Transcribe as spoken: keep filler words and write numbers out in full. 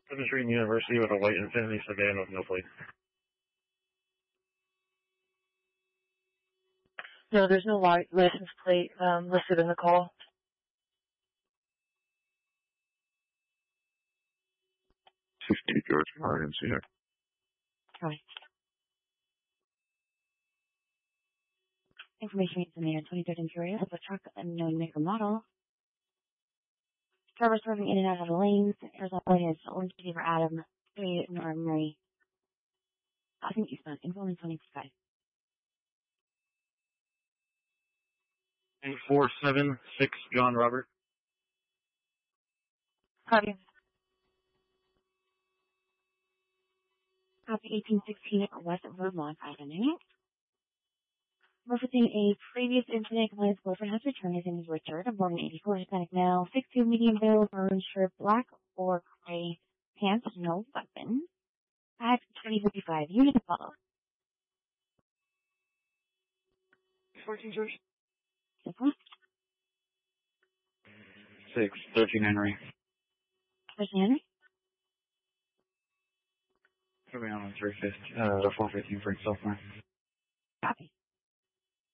Pedestrian University with a white Infiniti sedan with no plate. No, there's no license plate um, listed in the call. fifty George Martin here. Right. Information is in the twenty-third Imperial of a truck unknown make or model. Driver swerving in and out of the lanes. Arizona is Orange City for Adam. Three Norm Murray. I think you spent info in twenty-five. eight four seven six John Robert. Copy. Copy eighteen sixteen West Vermont Avenue. Referencing a previous incident, compliance boyfriend has returned. His name is Richard, born in eighty-four, Hispanic male, six two, medium build, maroon shirt, black or gray pants, no weapon. At twenty fifty-five, unit follow. fourteen George. Simple. six thirteen Henry. Person Henry. Coming on three fifty, uh, four fifty for itself now. Copy.